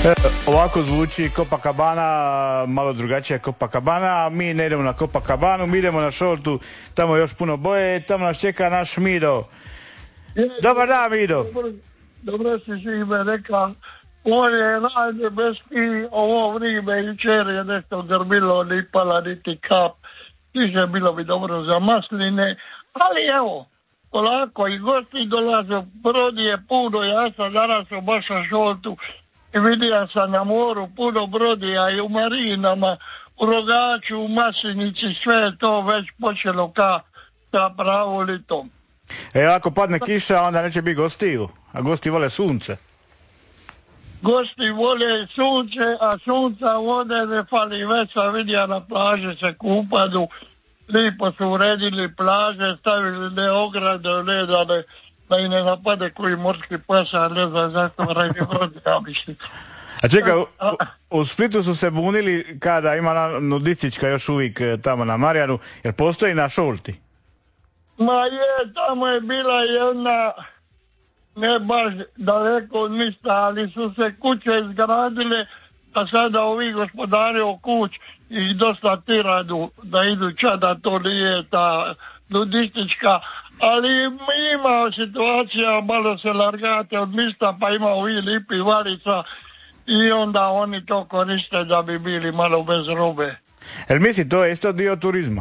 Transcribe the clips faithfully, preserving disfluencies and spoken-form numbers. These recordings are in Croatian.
Ovako zvuči Copacabana, malo drugačija Copacabana, a mi ne idemo na Copacabanu, mi idemo na Šoltu, tamo još puno boje, tamo nas čeka naš Mido. Dobar dan, Mido. Dobro, dobro si si ime rekao. On je najnebeski ovo vrijeme, jučer je nešto grmilo, ni pala niti kap. Tiže bilo bi dobro za masline, ali evo, polako i gosti dolaze, brod je puno, ja sam danas u baš na Šoltu i vidio sam na moru puno brodija i u marinama, u Rogaču, u Maslinici, sve je to već počelo ka, ka pravo litom. E, ako padne kiša, onda neće biti gostiju, a gosti vole sunce. Gosti vole sunce, a sunca vode ne fali, već sam vidio na plaže se kupadu, lipo su uredili plaže, stavili ne ograde, ne da ne, da i ne napade koji morski pasa, ne znam zašto radi brodi, ja mislim. A čekaj, u, u Splitu su se bunili kada ima nudistička još uvijek tamo na Marjanu, jer postoji na Šolti? Ma je, tamo je bila jedna, ne baš daleko od mista, ali su se kuće izgradile, a sada ovi gospodari o kuć i dosta tiradu da idu čada, to nije ta nudistička, ali ima situacija, malo se largate od mista, pa ima ovi lipi valica i onda oni to koriste da bi bili malo bez robe. Jel misli, to je isto dio turizma?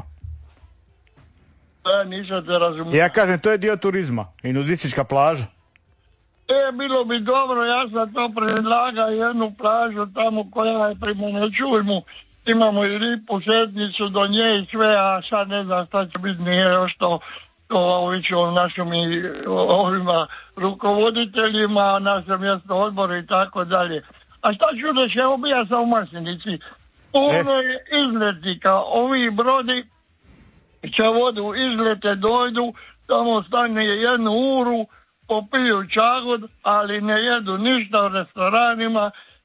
E, nisam te razumio. Ja kažem, to je dio turizma i nudistička plaža. E, bilo bi dobro, ja sam to predlagao jednu plažu tamo koja je prema Nečujmu. Imamo i lipu sednicu do nje i sve, a sad ne znam šta će biti, nije još to, to oviću našim i ovima rukovoditeljima, našem mjesto odboru i tako dalje. A šta ću reći, evo bi ja sam u Maslinici. Ono je izletnika, ovi brodi će vodu izlete, dojdu, tamo stane jednu uru, popiju čagod, ali ne jedu ništa u restoranima